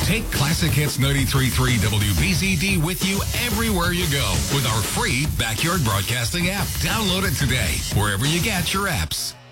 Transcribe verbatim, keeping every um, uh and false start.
Take Classic Hits ninety-three point three W B Z D with you everywhere you go with our free Backyard Broadcasting app. Download it today, wherever you get your apps.